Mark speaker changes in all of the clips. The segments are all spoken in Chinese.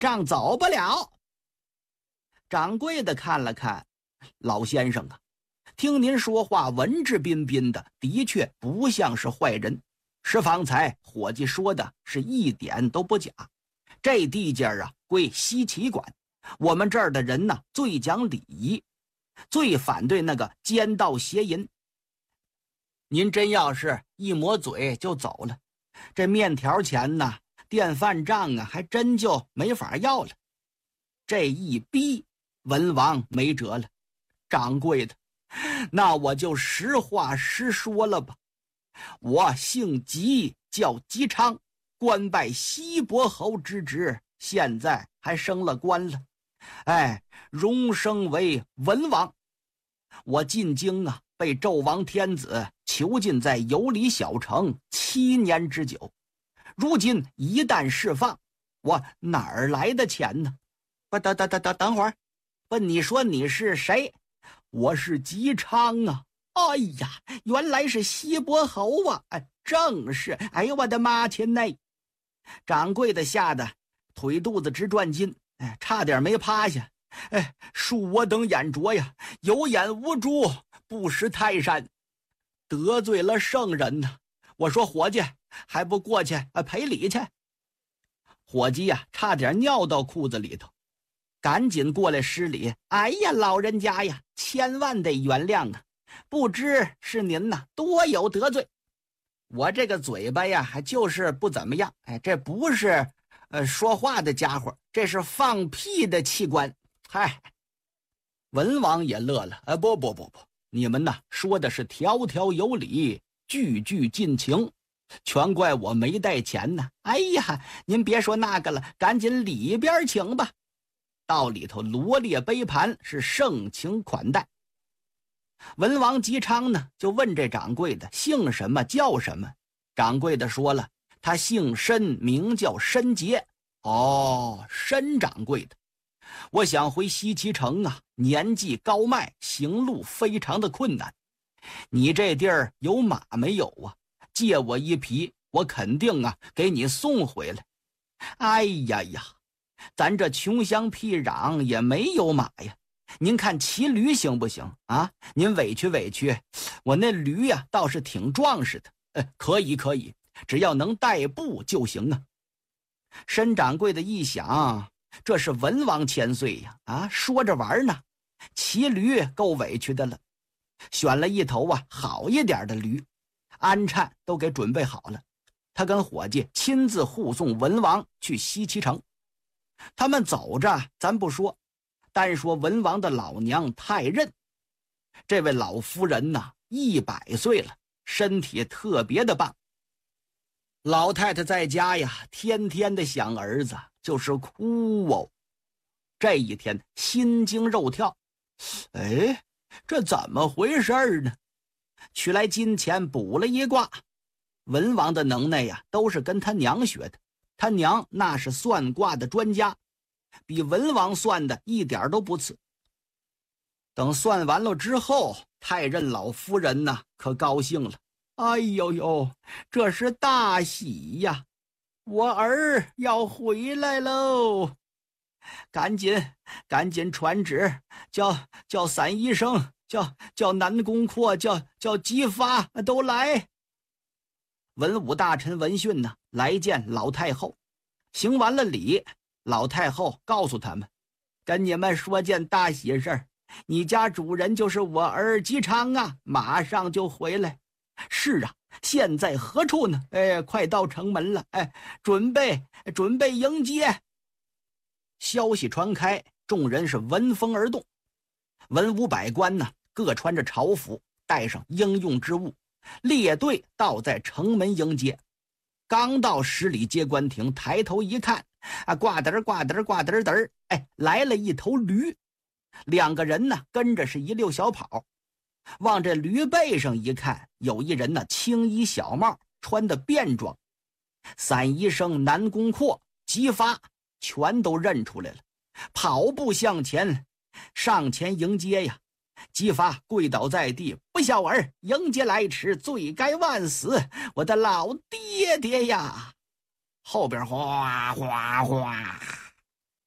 Speaker 1: 账走不了。掌柜的看了看，老先生啊，听您说话文质彬彬的，的确不像是坏人。是方才伙计说的是一点都不假。这地界啊归西岐管，我们这儿的人呢最讲礼仪，最反对那个奸盗邪淫。您真要是一抹嘴就走了，这面条钱呢、电饭账啊，还真就没法要了。这一逼，文王没辙了。掌柜的，那我就实话实说了吧。我姓吉，叫吉昌，官拜西伯侯之职，现在还升了官了，荣升为文王。我进京啊，被纣王天子囚禁在有里小城7年之久。如今一旦释放，我哪儿来的钱呢？等会儿，不，你说你是谁？我是吉昌啊。哎呀，原来是西伯侯啊！正是。哎呦，我的妈亲呐！掌柜的吓得腿肚子直转筋，差点没趴下。恕我等眼拙呀，有眼无珠，不识泰山，得罪了圣人呢。我说伙计，还不过去赔礼去？伙计呀，差点尿到裤子里头，赶紧过来施礼。哎呀，老人家呀，千万得原谅啊！不知是您呐多有得罪，我这个嘴巴呀还就是不怎么样。这不是说话的家伙，这是放屁的器官。嗨，文王也乐了。不，你们呐说的是条条有理，句句尽情，全怪我没带钱呢。哎呀，您别说那个了，赶紧里边请吧。到里头罗列杯盘，是盛情款待。文王吉昌呢，就问这掌柜的姓什么叫什么。掌柜的说了，他姓申，名叫申杰。申掌柜的，我想回西岐城啊，年纪高迈，行路非常的困难。你这地儿有马没有啊？借我一匹，我肯定啊给你送回来。哎呀，咱这穷乡僻壤也没有马呀。您看骑驴行不行啊？您委屈委屈，我那驴呀倒是挺壮实的。可以，只要能带步就行啊。申掌柜的一想，这是文王千岁呀，说着玩呢，骑驴够委屈的了。选了一头好一点的驴，鞍鞯都给准备好了。他跟伙计亲自护送文王去西岐城。他们走着咱不说，单说文王的老娘太任，这位老夫人呐，100岁了，身体特别的棒。老太太在家呀，天天的想儿子，就是哭哦。这一天心惊肉跳，这怎么回事呢？取来金钱卜了一卦。文王的能耐呀，都是跟他娘学的，他娘那是算卦的专家，比文王算的一点都不次。等算完了之后，太任老夫人呢可高兴了。哎呦，这是大喜呀，我儿要回来喽。赶紧传旨，叫散医生，叫南宫阔，叫姬发都来。文武大臣闻讯呢，来见老太后，行完了礼，老太后告诉他们，跟你们说件大喜事儿，你家主人就是我儿吉昌啊，马上就回来。是啊，现在何处呢？快到城门了，准备迎接。消息传开，众人是闻风而动。文武百官呢，各穿着朝服，带上应用之物，列队倒在城门迎接。刚到10里接官亭，抬头一看，呱嘚呱嘚呱嘚嘚，来了一头驴，2个人呢跟着是一溜小跑。往这驴背上一看，有一人呢青衣小帽，穿的便装。散医生南宫阔、姬发全都认出来了，跑步向前迎接呀。姬发跪倒在地，不孝儿，迎接来迟，罪该万死，我的老爹爹呀！后边哗哗哗，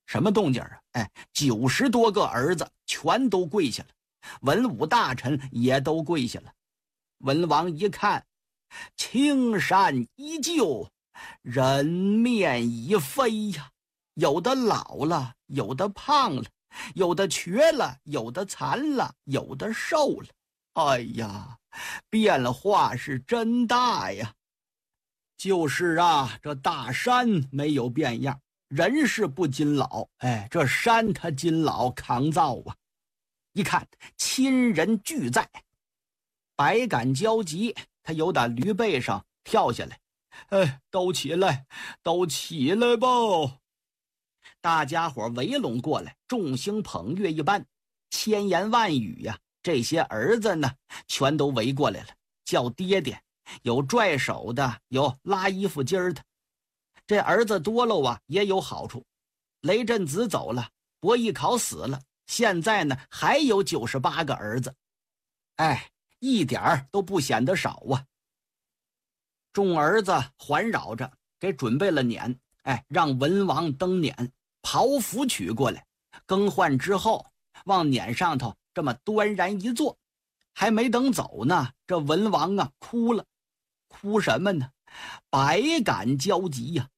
Speaker 1: 什么动静啊？90多个儿子全都跪下了，文武大臣也都跪下了。文王一看，青山依旧，人面已非呀，有的老了，有的胖了，有的瘸了，有的残了，有的瘦了。哎呀，变化是真大呀！就是啊，这大山没有变样，人是不禁老，这山它禁老抗造啊！一看亲人俱在，百感交集，他由打驴背上跳下来，都起来，都起来吧！大家伙围拢过来，众星捧月一般，千言万语呀。这些儿子呢，全都围过来了，叫爹爹，有拽手的，有拉衣服襟儿的。这儿子多了啊，也有好处。雷震子走了，伯邑考死了，现在呢还有98个儿子，一点儿都不显得少啊。众儿子环绕着，给准备了辇，让文王登辇，袍服取过来，更换之后，往辇上头这么端然一坐。还没等走呢，这文王啊哭了。哭什么呢？百感交集呀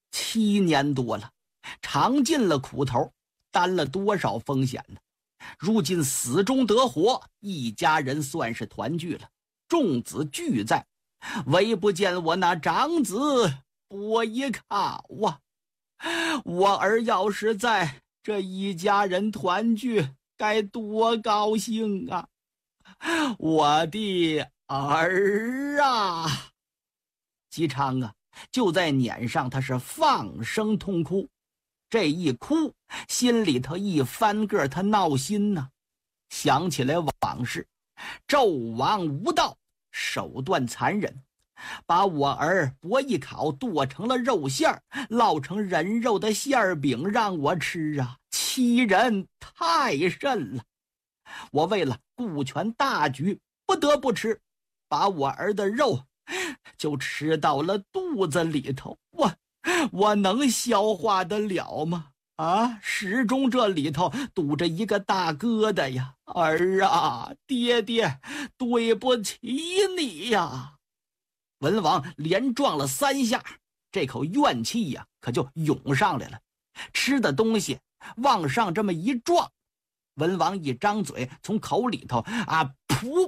Speaker 1: ，7年多了，尝尽了苦头，担了多少风险呢？如今死中得活，一家人算是团聚了，众子俱在，唯不见我那长子伯邑考啊！我儿要是在，这一家人团聚该多高兴啊！我的儿啊！姬昌啊，就在辇上，他是放声痛哭。这一哭，心里头一翻个，他闹心呐，想起来往事，纣王无道，手段残忍，把我儿伯邑考剁成了肉馅儿，烙成人肉的馅饼让我吃啊，欺人太甚了。我为了顾全大局，不得不吃，把我儿的肉就吃到了肚子里头，我能消化得了吗？始终这里头堵着一个大疙瘩呀！儿啊，爹爹对不起你呀！文王连撞了3下，这口怨气呀可就涌上来了。吃的东西往上这么一撞，文王一张嘴，从口里头噗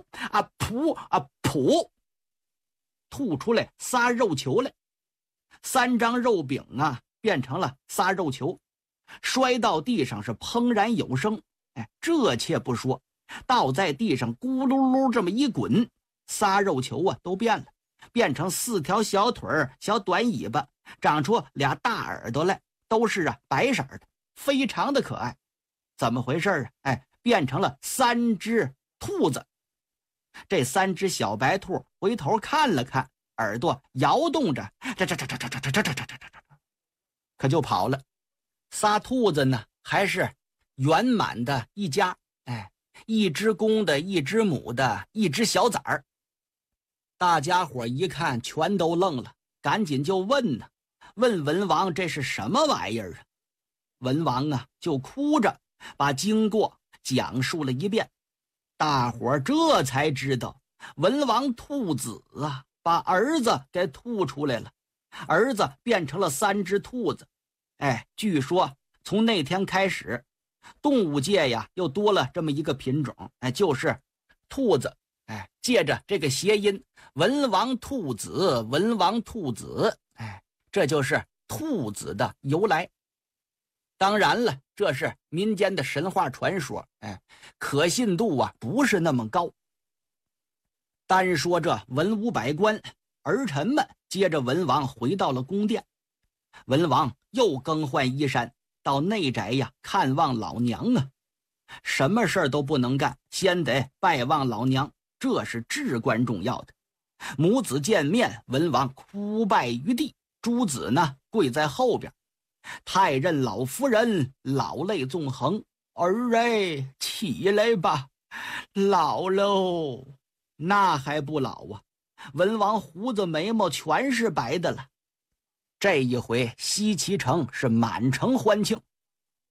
Speaker 1: 吐出来仨肉球来，3张肉饼啊变成了仨肉球，摔到地上是砰然有声。这且不说，倒在地上咕噜噜这么一滚，仨肉球啊都变了，变成4条小腿小短尾巴，长出俩大耳朵来，都是白色的，非常的可爱。怎么回事啊？变成了3只兔子。这3只小白兔回头看了看，耳朵摇动着，可就跑了。仨兔子呢，还是圆满的一家，一只公的，一只母的，一只小崽儿。大家伙一看，全都愣了，赶紧就问呢，问文王这是什么玩意儿啊？文王啊，就哭着把经过讲述了一遍。大伙这才知道，文王吐子啊，把儿子给吐出来了，儿子变成了3只兔子。据说从那天开始，动物界呀又多了这么一个品种，就是兔子。借着这个谐音，文王兔子，文王兔子，这就是兔子的由来。当然了，这是民间的神话传说，可信度啊不是那么高。单说这文武百官儿臣们，接着文王回到了宫殿。文王又更换衣衫，到内宅呀看望老娘啊。什么事儿都不能干，先得拜望老娘，这是至关重要的。母子见面，文王哭拜于地，诸子呢跪在后边。太任老夫人老泪纵横，儿起来吧，老喽。那还不老啊？文王胡子眉毛全是白的了。这一回西岐城是满城欢庆，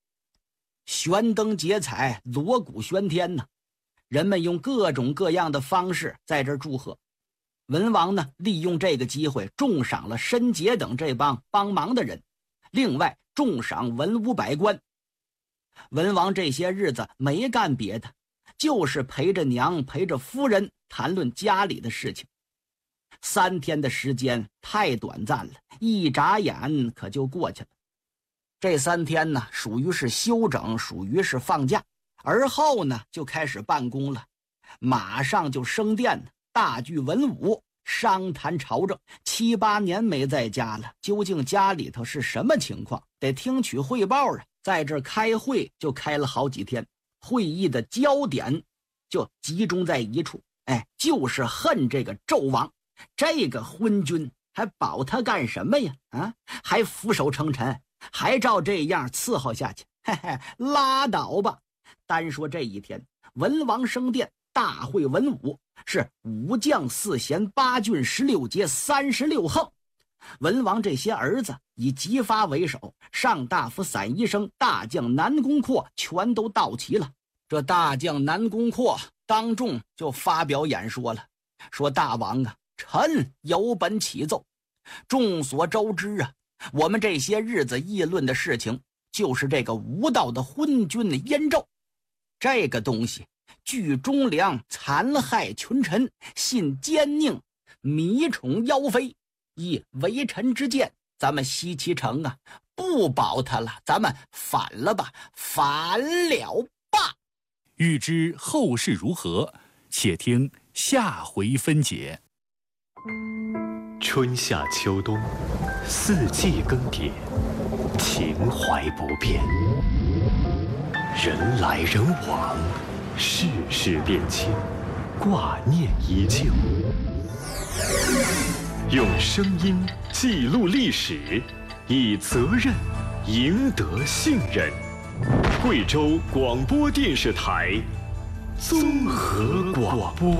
Speaker 1: 悬灯结彩，锣鼓喧天呢。人们用各种各样的方式在这儿祝贺。文王呢，利用这个机会重赏了申杰等这帮帮忙的人，另外重赏文武百官。文王这些日子没干别的，就是陪着娘陪着夫人谈论家里的事情。3天的时间太短暂了，一眨眼可就过去了。这3天呢，属于是休整，属于是放假，而后呢就开始办公了，马上就升殿呢，大聚文武，商谈朝政。7、8年没在家了，究竟家里头是什么情况，得听取汇报啊。在这开会就开了好几天，会议的焦点就集中在一处，就是恨这个纣王，这个昏君，还保他干什么呀？还俯首称臣，还照这样伺候下去，拉倒吧。单说这一天，文王升殿，大会文武，是武将4贤8郡16节36横。文王这些儿子以姬发为首，上大夫散宜生、大将南宫括全都到齐了。这大将南宫括当众就发表演说了，说大王啊，臣有本启奏。众所周知啊，我们这些日子议论的事情，就是这个无道的昏君燕纣。这个东西据忠良，残害群臣，信奸佞，迷宠妖妃，以为臣之见，咱们西岐城啊，不保他了，咱们反了吧，反了吧。
Speaker 2: 欲知后事如何，且听下回分解。
Speaker 3: 春夏秋冬，4季更迭，情怀不变。人来人往，世事变迁，挂念依旧。用声音记录历史，以责任赢得信任。贵州广播电视台综合广播。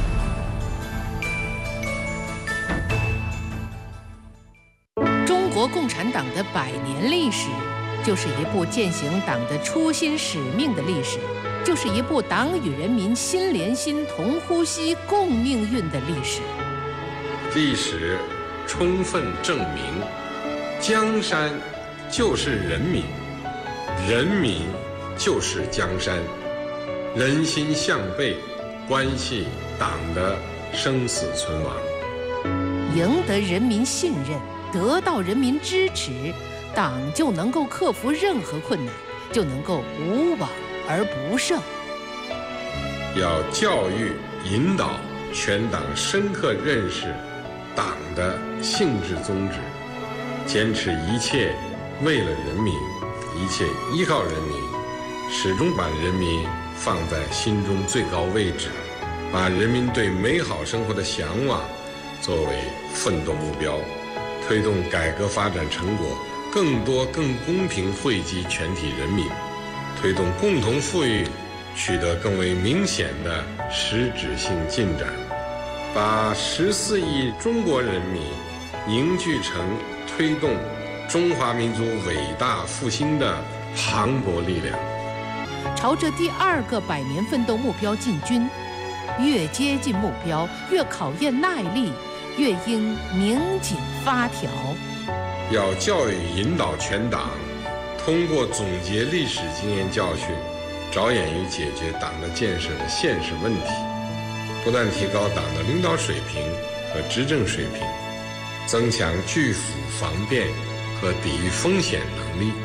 Speaker 4: 中国共产党的100年历史，就是一部践行党的初心使命的历史，就是一部党与人民心连心、同呼吸、共命运的历史。
Speaker 5: 历史充分证明，江山就是人民，人民就是江山，人心向背，关系党的生死存亡。
Speaker 4: 赢得人民信任，得到人民支持，党就能够克服任何困难，就能够无往而不胜。
Speaker 5: 要教育引导全党深刻认识党的性质宗旨，坚持一切为了人民，一切依靠人民，始终把人民放在心中最高位置，把人民对美好生活的向往作为奋斗目标，推动改革发展成果更多更公平惠及全体人民，推动共同富裕取得更为明显的实质性进展，把14亿中国人民凝聚成推动中华民族伟大复兴的磅礴力量。
Speaker 4: 朝着第2个100年奋斗目标进军，越接近目标，越考验耐力，越应拧紧发条。
Speaker 5: 要教育引导全党，通过总结历史经验教训，着眼于解决党的建设的现实问题，不断提高党的领导水平和执政水平，增强拒腐防变和抵御风险能力。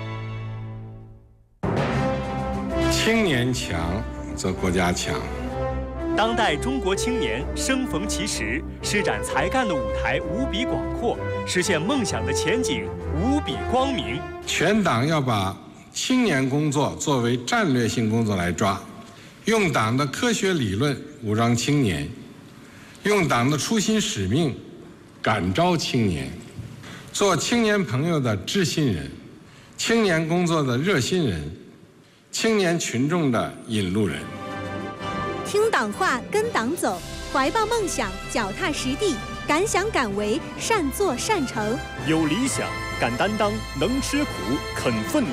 Speaker 6: 青年强则国家强。
Speaker 2: 当代中国青年生逢其时，施展才干的舞台无比广阔，实现梦想的前景无比光明。
Speaker 6: 全党要把青年工作作为战略性工作来抓，用党的科学理论武装青年，用党的初心使命感召青年，做青年朋友的知心人，青年工作的热心人，青年群众的引路人。
Speaker 7: 听党话，跟党走，怀抱梦想，脚踏实地，敢想敢为，善作善成。
Speaker 2: 有理想，敢担当，能吃苦，肯奋